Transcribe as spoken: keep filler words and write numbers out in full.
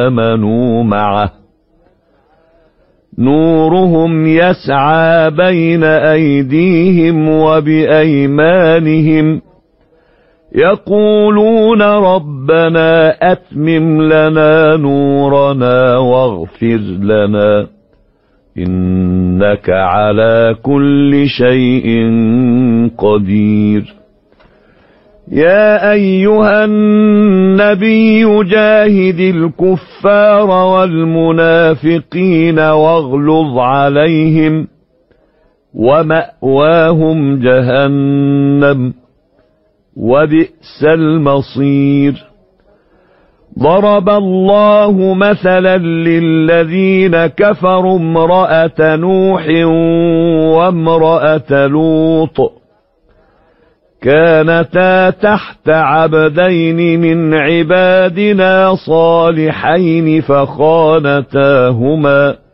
آمنوا معه نورهم يسعى بين أيديهم وبأيمانهم يقولون ربنا أتمم لنا نورنا واغفر لنا إنك على كل شيء قدير. يا أيها النبي جاهد الكفار والمنافقين واغلظ عليهم ومأواهم جهنم وبئس المصير. ضرب الله مثلا للذين كفروا امرأة نوح وامرأة لوط كانتا تحت عبدين من عبادنا صالحين فخانتاهما